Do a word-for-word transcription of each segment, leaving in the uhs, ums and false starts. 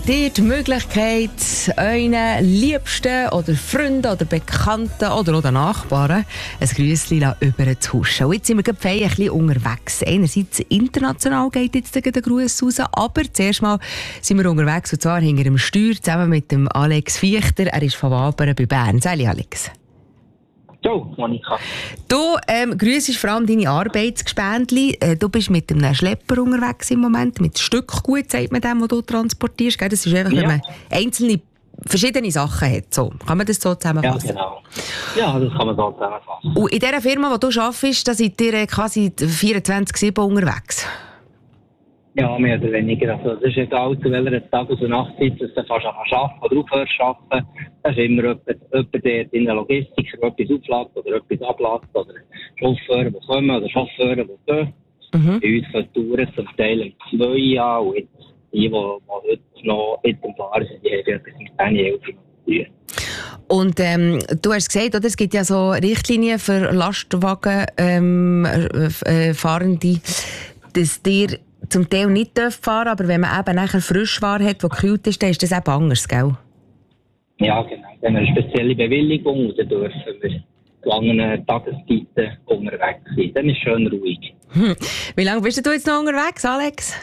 Dir die Möglichkeit, euren Liebsten oder Freunden oder Bekannten oder auch den Nachbarn ein Grüßchen über zu huschen. Und jetzt sind wir gerade ein bisschen unterwegs. Einerseits international geht jetzt der Gruß raus, aber zuerst mal sind wir unterwegs, und zwar hinter dem Steuer zusammen mit dem Alex Fichter. Er ist von Wabern bei Bern. Salut Alex. Ciao, Monika. Du ähm, grüssest vor allem deine Arbeitsgespendli. Äh, du bist mit einem Schlepper unterwegs im Moment, mit Stückgut, sagt man dem, was du transportierst. Gell? Das ist einfach, Ja. wenn man einzelne, verschiedene Sachen hat. So. Kann man das so zusammenfassen? Ja, genau. Ja, das kann man so zusammenfassen. Und in dieser Firma, wo du arbeitest, da seid ihr äh, quasi vierundzwanzig sieben unterwegs? Ja, mehr oder weniger. Also, das ist egal, zu welcher Tag- und Nachtzeit dass du fast arbeiten oder aufhörst zu arbeiten. Das ist immer jemand, jemand der in der Logistik etwas auflässt oder etwas ablässt. Oder Chauffeure, die kommen, oder Chauffeure, die gehen. Mhm. Bei uns von Touren zum Teil um zwei Jahre. Und jetzt, die, die, die heute noch mit dem Fahren sind, die haben etwas mit zehn, elf Jahren. Und ähm, du hast gesagt, oder, es gibt ja so Richtlinien für Lastwagenfahrende, ähm, äh, Fahrende, dass dir zum Teil nicht fahren dürfen, aber wenn man eben nachher Frischware hat, die gekühlt ist, dann ist das eben anders, gell? Ja, genau. Dann haben wir eine spezielle Bewilligung und dann dürfen wir zu anderen Tageszeiten unterwegs sein. Dann ist es schön ruhig. Hm. Wie lange bist du jetzt noch unterwegs, Alex?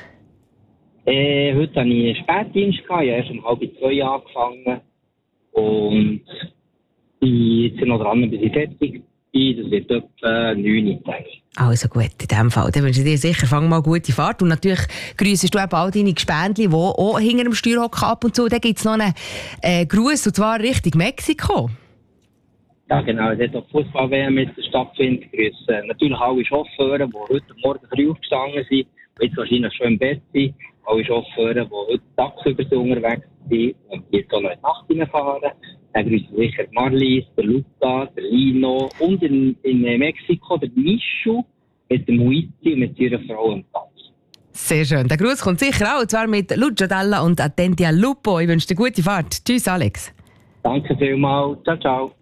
Äh, heute hatte ich einen Spätdienst, ich habe erst um halb zwei angefangen und ich bin noch dran, bis ich fertig bin. Das wird etwa neun Tage. Also gut, in dem Fall. Dann wünsche ich dir sicher, fang mal gute Fahrt. Und natürlich grüssest du eben all deine Gespendli, die auch hinter dem Steuer hocken ab und zu. Dann gibt es noch einen äh, Gruß, und zwar Richtung Mexiko. Ja, genau. Es hat auch Fußball-W M jetzt stattfindet. Grüße natürlich alle Chauffeure, die heute Morgen früh aufgestanden sind, die jetzt wahrscheinlich schon im Bett sind. Alle Chauffeure, die heute tagsüber unterwegs sind und jetzt auch noch in die Nacht hineinfahren. Dann grüßen sicher Marlies, der Luca, der Lino und in, in Mexiko der Mischu mit dem Huizi und mit ihrer Frau im Tanz. Sehr schön. Der Gruß kommt sicher auch, und zwar mit Lucio Dalla und Attenti al Lupo. Ich wünsche dir gute Fahrt. Tschüss, Alex. Danke vielmals. Ciao, ciao.